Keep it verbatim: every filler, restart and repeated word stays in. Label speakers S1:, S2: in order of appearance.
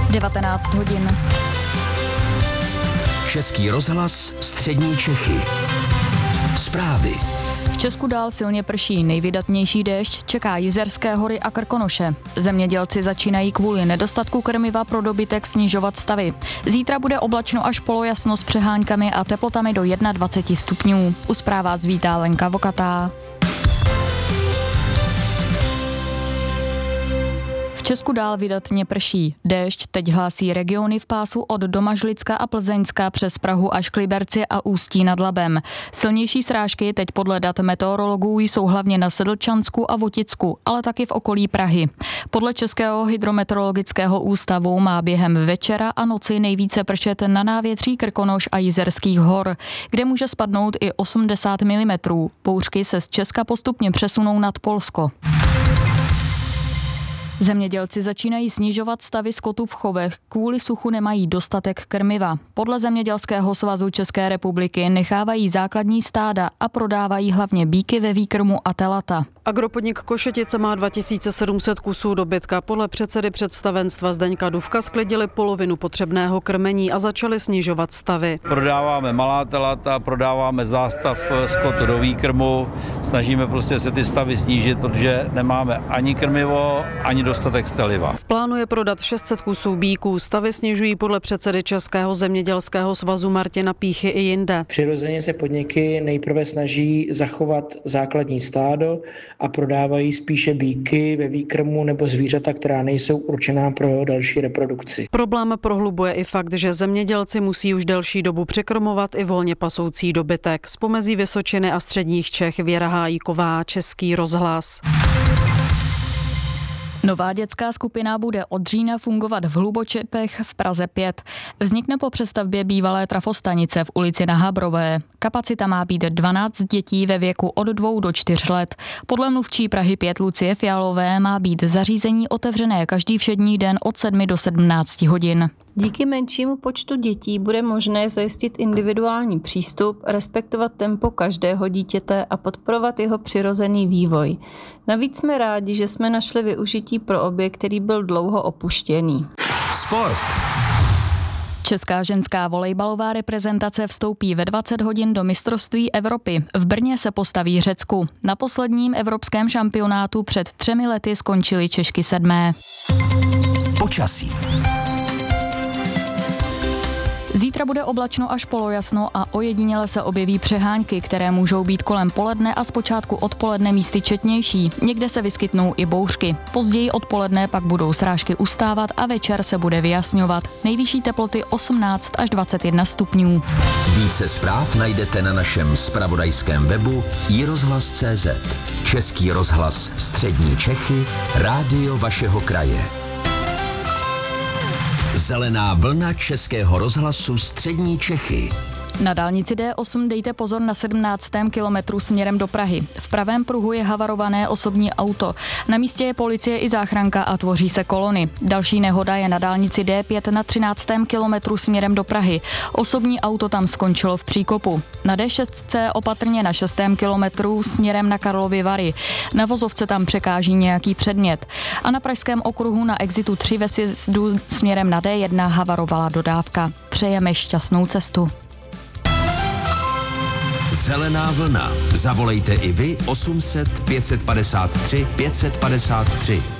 S1: devatenáct hodin.
S2: Český rozhlas Střední Čechy. Zprávy.
S1: V Česku dál silně prší, nejvydatnější déšť čeká Jizerské hory a Krkonoše. Zemědělci začínají kvůli nedostatku krmiva pro dobytek snižovat stavy. Zítra bude oblačno až polojasno s přeháňkami a teplotami do dvacet jedna stupňů. U zpráv vás vítá Lenka Vokatá. V Česku dál vydatně prší. Déšť teď hlásí regiony v pásu od Domažlicka a Plzeňska přes Prahu až k Liberci a Ústí nad Labem. Silnější srážky teď podle dat meteorologů jsou hlavně na Sedlčansku a Voticku, ale taky v okolí Prahy. Podle Českého hydrometeorologického ústavu má během večera a noci nejvíce pršet na návětří Krkonoš a Jizerských hor, kde může spadnout i osmdesát milimetrů. Bouřky se z Česka postupně přesunou nad Polsko. Zemědělci začínají snižovat stavy skotu v chovech, kvůli suchu nemají dostatek krmiva. Podle Zemědělského svazu České republiky nechávají základní stáda a prodávají hlavně býky ve výkrmu a telata.
S3: Agropodnik Košetice má dva tisíce sedm set kusů dobytka. Podle předsedy představenstva Zdeňka Dufka sklidili polovinu potřebného krmení a začali snižovat stavy.
S4: Prodáváme malá telata, prodáváme zástav skotu do výkrmu, snažíme prostě se ty stavy snížit, protože nemáme ani krmivo, ani dostatek steliva.
S3: V plánu je prodat šest set kusů býků. Stavy snižují podle předsedy Českého zemědělského svazu Martina Píchy i jinde.
S5: Přirozeně se podniky nejprve snaží zachovat základní stádo a prodávají spíše býky ve výkrmu nebo zvířata, která nejsou určená pro další reprodukci.
S3: Problém prohlubuje i fakt, že zemědělci musí už delší dobu překrmovat i volně pasoucí dobytek. Z pomezí Vysočiny a středních Čech Věra Hájíková, Český rozhlas.
S1: Nová dětská skupina bude od října fungovat v Hlubočepech v Praze pět. Vznikne po přestavbě bývalé trafostanice v ulici Na Habrové. Kapacita má být dvanáct dětí ve věku od dvou do čtyř let. Podle mluvčí Prahy pět Lucie Fialové má být zařízení otevřené každý všední den od sedmi do sedmnácti hodin.
S6: Díky menšímu počtu dětí bude možné zajistit individuální přístup, respektovat tempo každého dítěte a podporovat jeho přirozený vývoj. Navíc jsme rádi, že jsme našli využití pro objekt, který byl dlouho opuštěný.
S2: Sport.
S1: Česká ženská volejbalová reprezentace vstoupí ve dvacet hodin do mistrovství Evropy. V Brně se postaví Řecku. Na posledním evropském šampionátu před třemi lety skončily Češky sedmé.
S2: Počasí.
S1: Zítra bude oblačno až polojasno a ojediněle se objeví přehánky, které můžou být kolem poledne a zpočátku odpoledne místy četnější. Někde se vyskytnou i bouřky. Později odpoledne pak budou srážky ustávat a večer se bude vyjasňovat. Nejvyšší teploty osmnáct až dvacet jedna stupňů.
S2: Více zpráv najdete na našem zpravodajském webu i rozhlas tečka cé zet. Český rozhlas Střední Čechy, rádio vašeho kraje. Zelená vlna Českého rozhlasu Střední Čechy.
S1: Na dálnici D osm dejte pozor na sedmnáctém kilometru směrem do Prahy. V pravém pruhu je havarované osobní auto. Na místě je policie i záchranka a tvoří se kolony. Další nehoda je na dálnici D pět na třináctém kilometru směrem do Prahy. Osobní auto tam skončilo v příkopu. Na D šest opatrně na šestém kilometru směrem na Karlovy Vary. Na vozovce tam překáží nějaký předmět. A na pražském okruhu na exitu tři ve sjezdu směrem na D jedna havarovala dodávka. Přejeme šťastnou cestu.
S2: Zelená vlna. Zavolejte i vy osm set pět set padesát tři pět set padesát tři.